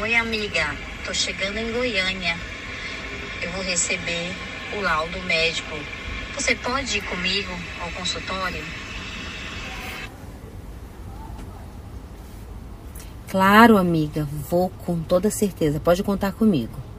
Oi, amiga. Tô chegando em Goiânia. Eu vou receber o laudo médico. Você pode ir comigo ao consultório? Claro, amiga. Vou com toda certeza. Pode contar comigo.